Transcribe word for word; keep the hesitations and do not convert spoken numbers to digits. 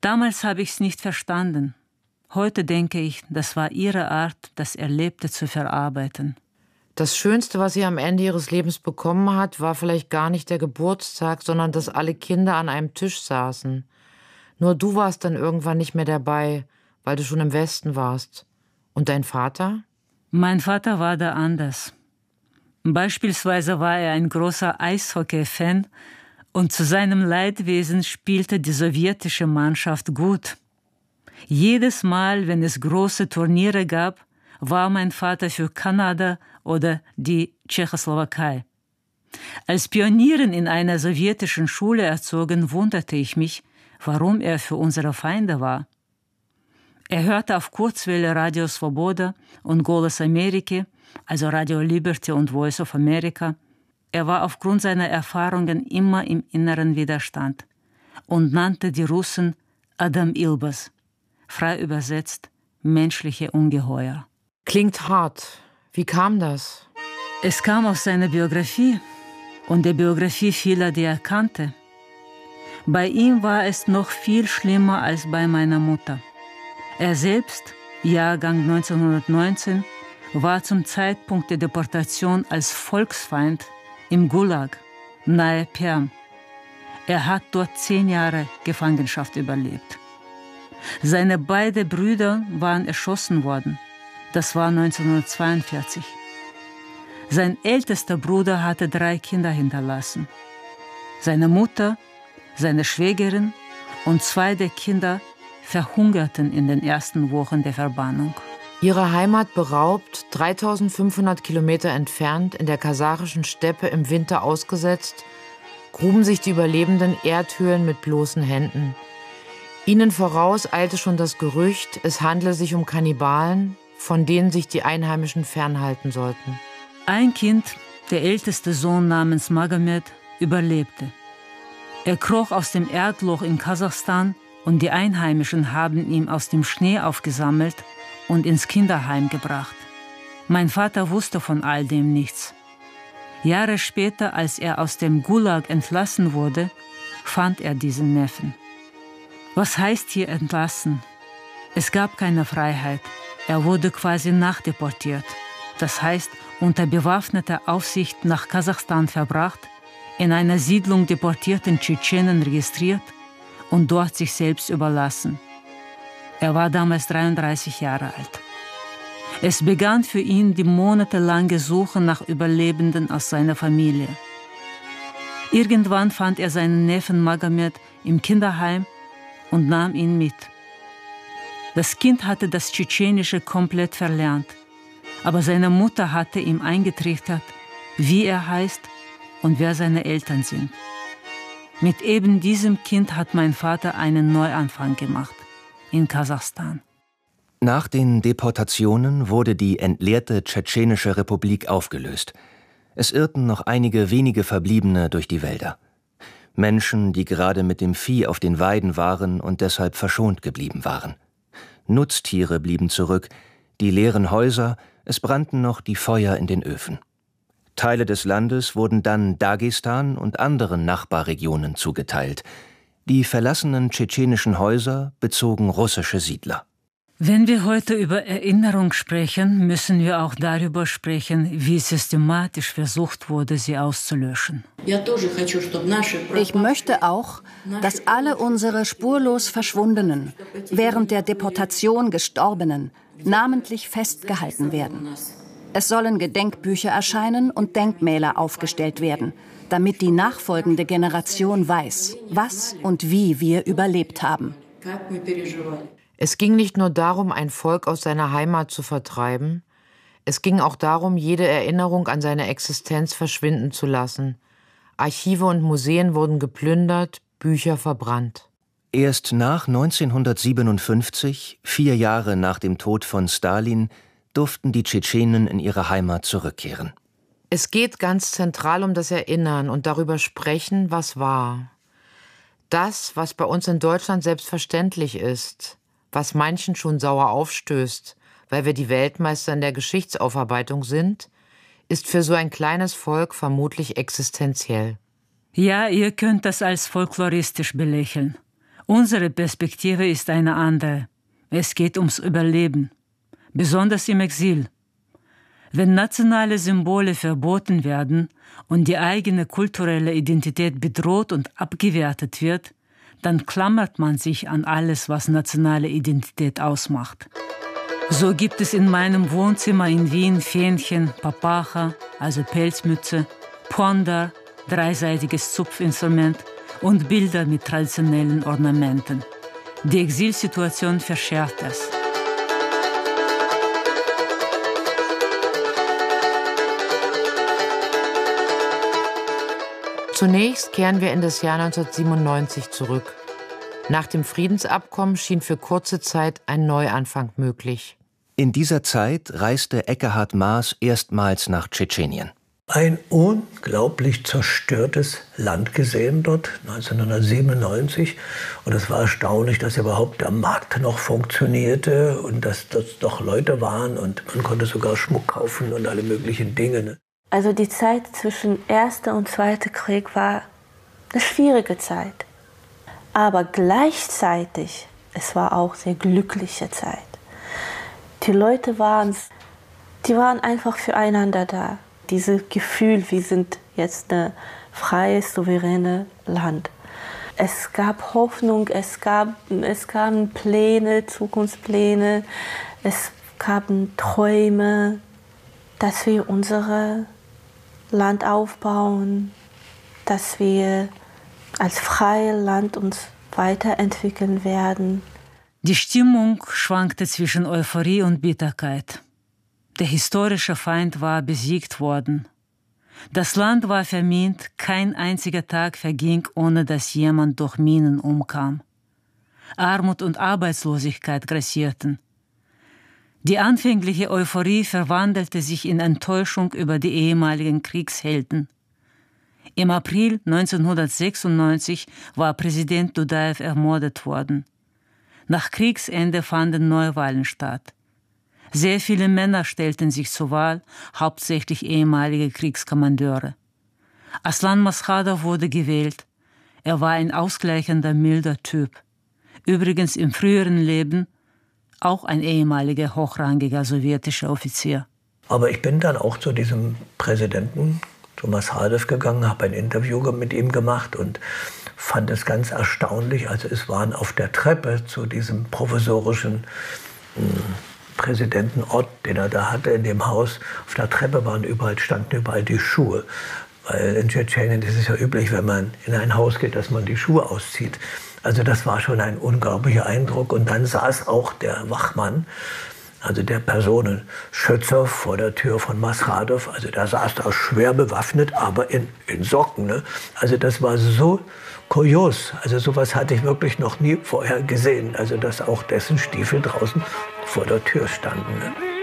Damals habe ich es nicht verstanden. Heute denke ich, das war ihre Art, das Erlebte zu verarbeiten. Das Schönste, was sie am Ende ihres Lebens bekommen hat, war vielleicht gar nicht der Geburtstag, sondern dass alle Kinder an einem Tisch saßen. Nur du warst dann irgendwann nicht mehr dabei, weil du schon im Westen warst. Und dein Vater? Mein Vater war da anders. Beispielsweise war er ein großer Eishockey-Fan und zu seinem Leidwesen spielte die sowjetische Mannschaft gut. Jedes Mal, wenn es große Turniere gab, war mein Vater für Kanada oder die Tschechoslowakei. Als Pionierin in einer sowjetischen Schule erzogen, wunderte ich mich, warum er für unsere Feinde war. Er hörte auf Kurzwelle Radio Svoboda und Golos Ameriki, also Radio Liberty und Voice of America. Er war aufgrund seiner Erfahrungen immer im inneren Widerstand und nannte die Russen Adam Ilbas, frei übersetzt menschliche Ungeheuer. Klingt hart. Wie kam das? Es kam aus seiner Biografie und der Biografie vieler, die er kannte. Bei ihm war es noch viel schlimmer als bei meiner Mutter. Er selbst, Jahrgang neunzehnhundertneunzehn, war zum Zeitpunkt der Deportation als Volksfeind im Gulag, nahe Perm. Er hat dort zehn Jahre Gefangenschaft überlebt. Seine beiden Brüder waren erschossen worden. Das war neunzehnhundertzweiundvierzig. Sein ältester Bruder hatte drei Kinder hinterlassen. Seine Mutter, seine Schwägerin und zwei der Kinder verhungerten in den ersten Wochen der Verbannung. Ihre Heimat beraubt, dreitausendfünfhundert Kilometer entfernt, in der kasachischen Steppe im Winter ausgesetzt, gruben sich die Überlebenden Erdhöhlen mit bloßen Händen. Ihnen voraus eilte schon das Gerücht, es handle sich um Kannibalen, von denen sich die Einheimischen fernhalten sollten. Ein Kind, der älteste Sohn namens Magomed, überlebte. Er kroch aus dem Erdloch in Kasachstan und die Einheimischen haben ihn aus dem Schnee aufgesammelt und ins Kinderheim gebracht. Mein Vater wusste von all dem nichts. Jahre später, als er aus dem Gulag entlassen wurde, fand er diesen Neffen. Was heißt hier entlassen? Es gab keine Freiheit. Er wurde quasi nachdeportiert. Das heißt, unter bewaffneter Aufsicht nach Kasachstan verbracht, in einer Siedlung deportierten Tschetschenen registriert und dort sich selbst überlassen. Er war damals dreiunddreißig Jahre alt. Es begann für ihn die monatelange Suche nach Überlebenden aus seiner Familie. Irgendwann fand er seinen Neffen Magomed im Kinderheim und nahm ihn mit. Das Kind hatte das Tschetschenische komplett verlernt, aber seine Mutter hatte ihm eingetrichtert, wie er heißt und wer seine Eltern sind. Mit eben diesem Kind hat mein Vater einen Neuanfang gemacht, in Kasachstan. Nach den Deportationen wurde die entleerte Tschetschenische Republik aufgelöst. Es irrten noch einige wenige Verbliebene durch die Wälder. Menschen, die gerade mit dem Vieh auf den Weiden waren und deshalb verschont geblieben waren. Nutztiere blieben zurück, die leeren Häuser, es brannten noch die Feuer in den Öfen. Teile des Landes wurden dann Dagestan und anderen Nachbarregionen zugeteilt. Die verlassenen tschetschenischen Häuser bezogen russische Siedler. Wenn wir heute über Erinnerung sprechen, müssen wir auch darüber sprechen, wie systematisch versucht wurde, sie auszulöschen. Ich möchte auch, dass alle unsere spurlos Verschwundenen, während der Deportation Gestorbenen, namentlich festgehalten werden. Es sollen Gedenkbücher erscheinen und Denkmäler aufgestellt werden, damit die nachfolgende Generation weiß, was und wie wir überlebt haben. Es ging nicht nur darum, ein Volk aus seiner Heimat zu vertreiben, es ging auch darum, jede Erinnerung an seine Existenz verschwinden zu lassen. Archive und Museen wurden geplündert, Bücher verbrannt. Erst nach neunzehnhundertsiebenundfünfzig, vier Jahre nach dem Tod von Stalin, durften die Tschetschenen in ihre Heimat zurückkehren. Es geht ganz zentral um das Erinnern und darüber sprechen, was war. Das, was bei uns in Deutschland selbstverständlich ist, was manchen schon sauer aufstößt, weil wir die Weltmeister in der Geschichtsaufarbeitung sind, ist für so ein kleines Volk vermutlich existenziell. Ja, ihr könnt das als folkloristisch belächeln. Unsere Perspektive ist eine andere. Es geht ums Überleben, besonders im Exil. Wenn nationale Symbole verboten werden und die eigene kulturelle Identität bedroht und abgewertet wird, dann klammert man sich an alles, was nationale Identität ausmacht. So gibt es in meinem Wohnzimmer in Wien Fähnchen, Papacha, also Pelzmütze, Pondar, dreiseitiges Zupfinstrument und Bilder mit traditionellen Ornamenten. Die Exilsituation verschärft es. Zunächst kehren wir in das Jahr neunzehnhundertsiebenundneunzig zurück. Nach dem Friedensabkommen schien für kurze Zeit ein Neuanfang möglich. In dieser Zeit reiste Ekkehard Maas erstmals nach Tschetschenien. Ein unglaublich zerstörtes Land gesehen dort, neunzehnhundertsiebenundneunzig. Und es war erstaunlich, dass überhaupt der Markt noch funktionierte und dass das doch Leute waren und man konnte sogar Schmuck kaufen und alle möglichen Dinge. Also die Zeit zwischen Erster und Zweiter Krieg war eine schwierige Zeit. Aber gleichzeitig, es war auch eine glückliche Zeit. Die Leute waren, die waren einfach füreinander da. Dieses Gefühl, wir sind jetzt ein freies, souveränes Land. Es gab Hoffnung, es gab, es gab Pläne, Zukunftspläne, es gab Träume, dass wir unser Land aufbauen, dass wir als freies Land uns weiterentwickeln werden. Die Stimmung schwankte zwischen Euphorie und Bitterkeit. Der historische Feind war besiegt worden. Das Land war vermint, kein einziger Tag verging, ohne dass jemand durch Minen umkam. Armut und Arbeitslosigkeit grassierten. Die anfängliche Euphorie verwandelte sich in Enttäuschung über die ehemaligen Kriegshelden. Im April neunzehnhundertsechsundneunzig war Präsident Dudajew ermordet worden. Nach Kriegsende fanden Neuwahlen statt. Sehr viele Männer stellten sich zur Wahl, hauptsächlich ehemalige Kriegskommandeure. Aslan Maskhadov wurde gewählt. Er war ein ausgleichender, milder Typ. Übrigens im früheren Leben auch ein ehemaliger hochrangiger sowjetischer Offizier. Aber ich bin dann auch zu diesem Präsidenten, zu Maskhadov, gegangen, habe ein Interview mit ihm gemacht und fand es ganz erstaunlich. Also es waren auf der Treppe zu diesem provisorischen mh, Präsidentenort, den er da hatte in dem Haus, auf der Treppe waren überall, standen überall die Schuhe. Weil in Tschetschenien ist es ja üblich, wenn man in ein Haus geht, dass man die Schuhe auszieht. Also das war schon ein unglaublicher Eindruck. Und dann saß auch der Wachmann, also der Personenschützer vor der Tür von Maskhadov. Also der saß da schwer bewaffnet, aber in, in Socken. Ne? Also das war so kurios. Also sowas hatte ich wirklich noch nie vorher gesehen. Also dass auch dessen Stiefel draußen vor der Tür standen. Ne?